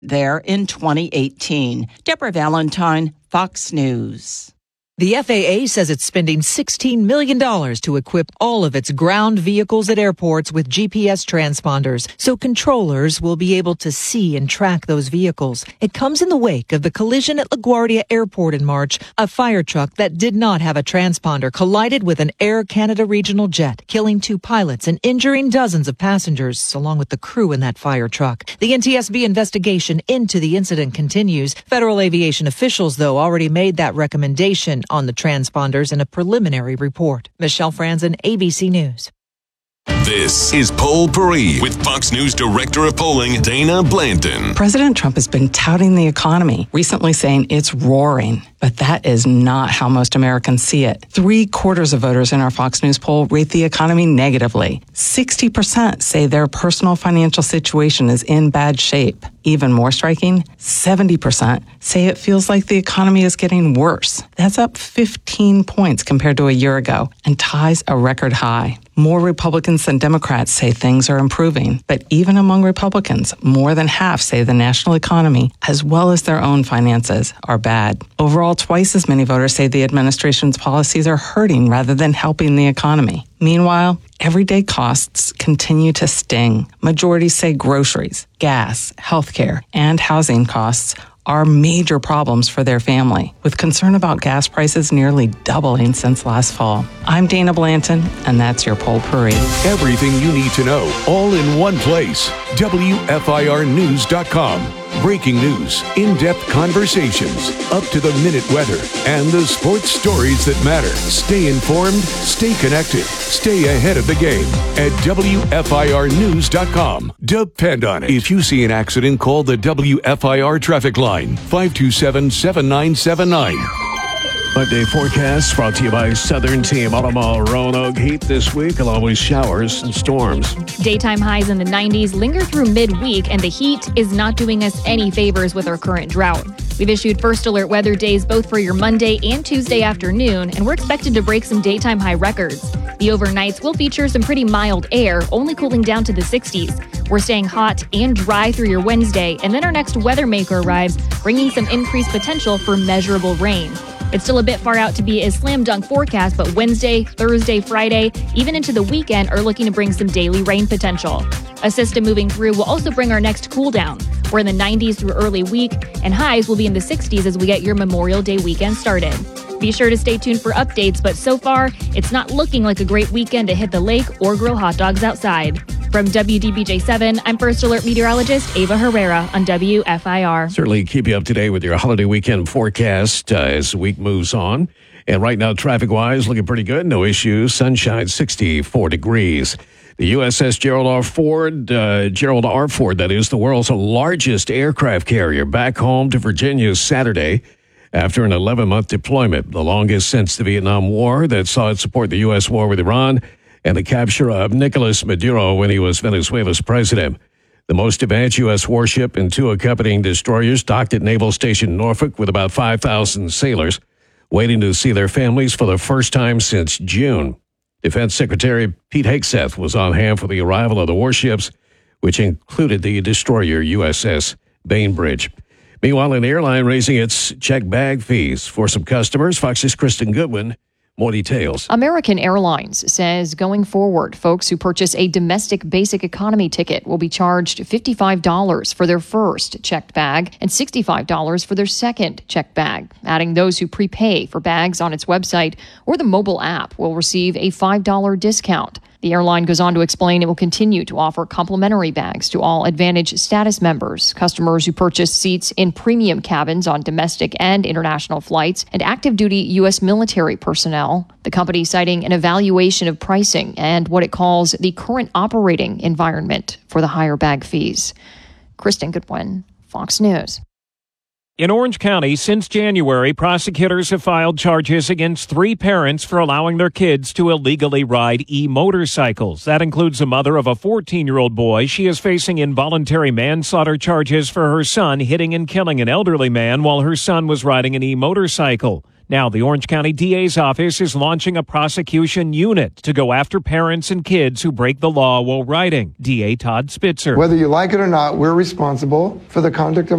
there in 2018. Deborah Valentine, Fox News. The FAA says it's spending $16 million to equip all of its ground vehicles at airports with GPS transponders so controllers will be able to see and track those vehicles. It comes in the wake of the collision at LaGuardia Airport in March. A fire truck that did not have a transponder collided with an Air Canada regional jet, killing 2 pilots and injuring dozens of passengers, along with the crew in that fire truck. The NTSB investigation into the incident continues. Federal aviation officials, though, already made that recommendation on the transponders in a preliminary report. Michelle Franzen, ABC News. This is Poll Paris with Fox News Director of Polling, Dana Blanton. President Trump has been touting the economy, recently saying it's roaring. But that is not how most Americans see it. 3/4 of voters in our Fox News poll rate the economy negatively. 60% say their personal financial situation is in bad shape. Even more striking, 70% say it feels like the economy is getting worse. That's up 15 points compared to a year ago and ties a record high. More Republicans than Democrats say things are improving. But even among Republicans, more than half say the national economy, as well as their own finances, are bad. Overall, twice as many voters say the administration's policies are hurting rather than helping the economy. Meanwhile, everyday costs continue to sting. Majorities say groceries, gas, healthcare, and housing costs are major problems for their family, with concern about gas prices nearly doubling since last fall. I'm Dana Blanton, and that's your Poll Paris. Everything you need to know, all in one place. WFIRnews.com. Breaking news, in-depth conversations, up-to-the-minute weather, and the sports stories that matter. Stay informed, stay connected, stay ahead of the game at WFIRnews.com. Depend on it. If you see an accident, call the WFIR traffic line, 527-7979. Monday forecast brought to you by Southern Team Automall. Roanoke heat this week, along with showers and storms. Daytime highs in the 90s linger through midweek, and the heat is not doing us any favors with our current drought. We've issued first alert weather days both for your Monday and Tuesday afternoon, and we're expected to break some daytime high records. The overnights will feature some pretty mild air, only cooling down to the 60s. We're staying hot and dry through your Wednesday, and then our next weather maker arrives, bringing some increased potential for measurable rain. It's still a bit far out to be a slam dunk forecast, but Wednesday, Thursday, Friday, even into the weekend are looking to bring some daily rain potential. A system moving through will also bring our next cool down. We're in the 90s through early week, and highs will be in the 60s as we get your Memorial Day weekend started. Be sure to stay tuned for updates, but so far, it's not looking like a great weekend to hit the lake or grill hot dogs outside. From WDBJ7, I'm First Alert Meteorologist Ava Herrera on WFIR. Certainly keep you up to date with your holiday weekend forecast as the week moves on. And right now, traffic-wise, looking pretty good. No issues. Sunshine, 64 degrees. The USS Gerald R. Ford, that is the world's largest aircraft carrier, back home to Virginia Saturday after an 11-month deployment, the longest since the Vietnam War that saw it support the U.S. war with Iran and the capture of Nicolas Maduro when he was Venezuela's president. The most advanced U.S. warship and 2 accompanying destroyers docked at Naval Station Norfolk with about 5,000 sailors waiting to see their families for the first time since June. Defense Secretary Pete Hegseth was on hand for the arrival of the warships, which included the destroyer USS Bainbridge. Meanwhile, an airline raising its checked bag fees for some customers. Fox's Kristen Goodwin. More details. American Airlines says going forward, folks who purchase a domestic basic economy ticket will be charged $55 for their first checked bag and $65 for their second checked bag. Adding those who prepay for bags on its website or the mobile app will receive a $5 discount. The airline goes on to explain it will continue to offer complimentary bags to all Advantage status members, customers who purchase seats in premium cabins on domestic and international flights, and active-duty U.S. military personnel. The company citing an evaluation of pricing and what it calls the current operating environment for the higher bag fees. Kristen Goodwin, Fox News. In Orange County, since January, prosecutors have filed charges against 3 parents for allowing their kids to illegally ride e-motorcycles. That includes a mother of a 14-year-old boy. She is facing involuntary manslaughter charges for her son hitting and killing an elderly man while her son was riding an e-motorcycle. Now, the Orange County DA's office is launching a prosecution unit to go after parents and kids who break the law while riding. DA Todd Spitzer. Whether you like it or not, we're responsible for the conduct of